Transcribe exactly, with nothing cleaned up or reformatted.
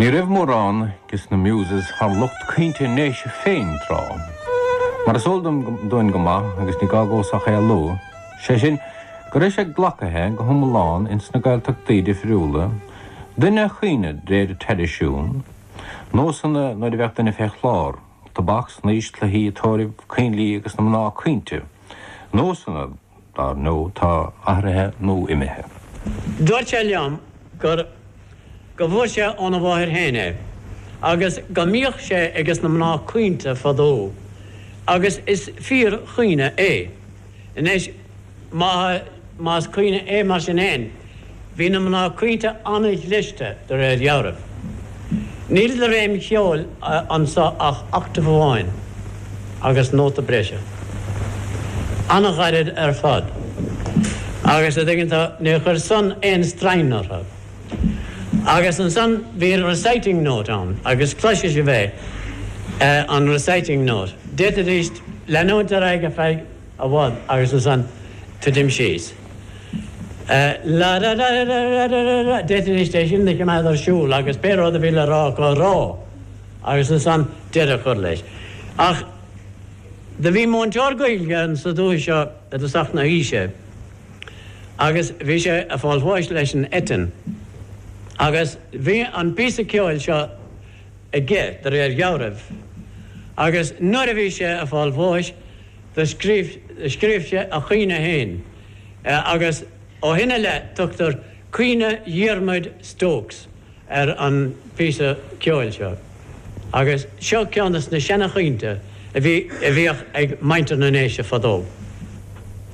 Ní raibh mórrán gus na muses har lucht cínte nééis féin rá. Mar is oldam doin go maith agus ní gágós a ché lú, sé sin go raibh sé glacathe go thumláin ins na gailteachtaí difriúla, duine chuoine réad teirisiún, nó sanna nó bhecht na feith chlár, tabachs níos tlaí atóibh cínlí agus na mná cínte, nó sanna dar nó tá ahrathe nó imethe. Dúirt sé leam gur go bhfuil sé óna bháthir héine, agus go míoch sé agus na mná cuinte fadó, agus is fíor chuoine é. Inis más cuoine é mar sin éin, hí na mná cuinte anid liste de réad dearmh. Níl le réim cheol ansa ach achta bháin agus nóta breise. Anna gairid ar fad. Agus a ddigganta ní chuir son éon strainartha. Agus an son bhí reciting note an, agus cloise sé bheith uh, an reciting note. Déta díst lenóta aige feig a bhd agus an son tudim síos. La da da da da da da déta díst é sin nicin ar siúil agus péróda bhí le rá go rá agus an son déta chur leis. Ach de bhí món teorgail an sa dúis seo a dosach na híise agus bhí sé a fáil bháis leis an etin. Agus bhí an písa ceoil seo a ggé de réir dearmh. Agus nuair a bhí sé a fáil bháis de scríb sé a chuoine héin. Agus ó hinine le tugtar Cuoine Diarmuid Stokes ar an písa ceoil seo. Agus seo ceannas na sena chuointe a bhí ag mainte na néise fadó.